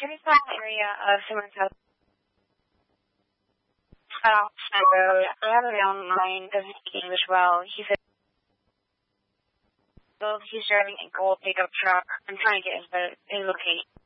35 area of someone's house off the road. I have a male mine, doesn't speak English well. He said he's driving a gold pickup truck. I'm trying to get his location.